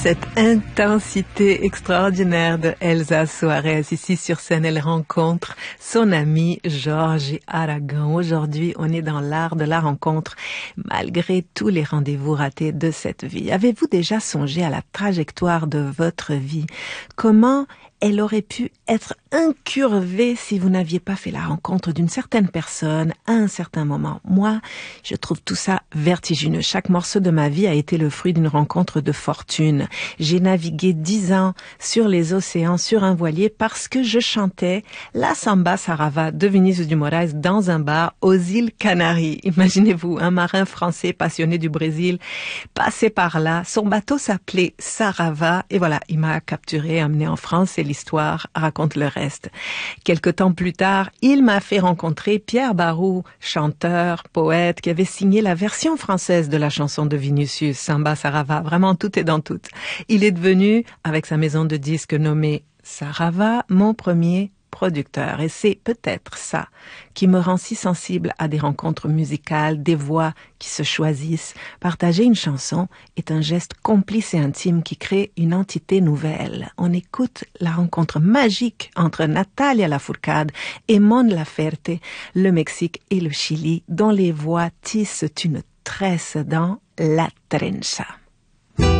Cette intensité extraordinaire de Elsa Soares. Ici sur scène, elle rencontre son ami Georges Aragon. Aujourd'hui, on est dans l'art de la rencontre, malgré tous les rendez-vous ratés de cette vie. Avez-vous déjà songé à la trajectoire de votre vie? Comment elle aurait pu être incurvée si vous n'aviez pas fait la rencontre d'une certaine personne à un certain moment. Moi, je trouve tout ça vertigineux. Chaque morceau de ma vie a été le fruit d'une rencontre de fortune. J'ai navigué 10 ans sur les océans, sur un voilier, parce que je chantais la samba sarava de Vinícius de Moraes dans un bar aux îles Canaries. Imaginez-vous, un marin français passionné du Brésil passait par là. Son bateau s'appelait Sarava et voilà, il m'a capturé, amené en France et l'histoire raconte le reste. Quelque temps plus tard, il m'a fait rencontrer Pierre Barou, chanteur, poète, qui avait signé la version française de la chanson de Vinícius, Samba Sarava. Vraiment, tout est dans tout. Il est devenu, avec sa maison de disques nommée Sarava, mon premier producteur. Et c'est peut-être ça qui me rend si sensible à des rencontres musicales, des voix qui se choisissent. Partager une chanson est un geste complice et intime qui crée une entité nouvelle. On écoute la rencontre magique entre Natalia Lafourcade et Mon Laferte, le Mexique et le Chili, dont les voix tissent une tresse dans La Trenza.